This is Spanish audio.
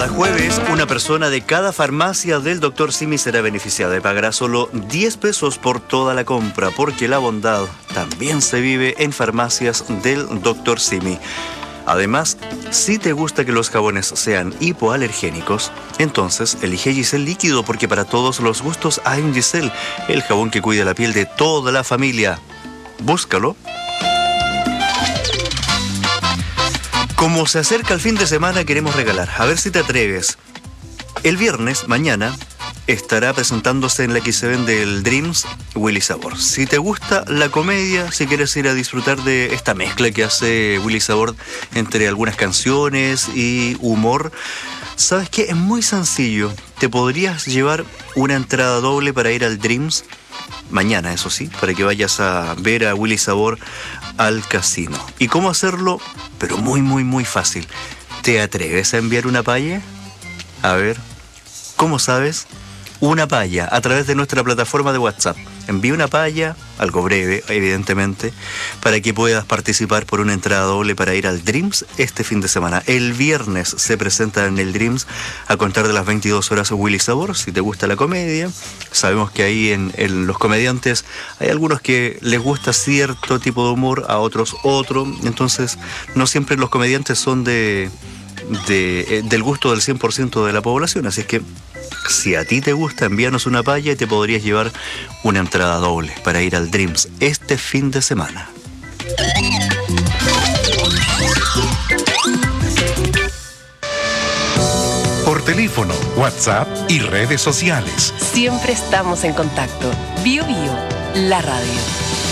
Cada jueves, una persona de cada farmacia del Dr. Simi será beneficiada y pagará solo 10 pesos por toda la compra, porque la bondad también se vive en farmacias del Dr. Simi. Además, si te gusta que los jabones sean hipoalergénicos, entonces elige Giselle líquido, porque para todos los gustos hay un Giselle, el jabón que cuida la piel de toda la familia. Búscalo. Como se acerca el fin de semana, queremos regalar. A ver si te atreves. El viernes, mañana, estará presentándose en la XCB del Dreams Willy Sabor. Si te gusta la comedia, si quieres ir a disfrutar de esta mezcla que hace Willy Sabor entre algunas canciones y humor, ¿sabes qué? Es muy sencillo. Te podrías llevar una entrada doble para ir al Dreams mañana, eso sí, para que vayas a ver a Willy Sabor al casino. ¿Y cómo hacerlo? Pero muy fácil. ¿Te atreves a enviar una paya? A ver, ¿cómo sabes? Una paya a través de nuestra plataforma de WhatsApp. Envía una paya, algo breve, evidentemente, para que puedas participar por una entrada doble para ir al Dreams este fin de semana. El viernes se presenta en el Dreams a contar de las 22 horas Willy Sabor. Si te gusta la comedia, sabemos que ahí en los comediantes hay algunos que les gusta cierto tipo de humor, a otros otro. Entonces, no siempre los comediantes son del gusto del 100% de la población. Así es que, si a ti te gusta, envíanos una paya y te podrías llevar una entrada doble para ir al Dreams este fin de semana. Por teléfono, WhatsApp y redes sociales. Siempre estamos en contacto. Bio, la radio.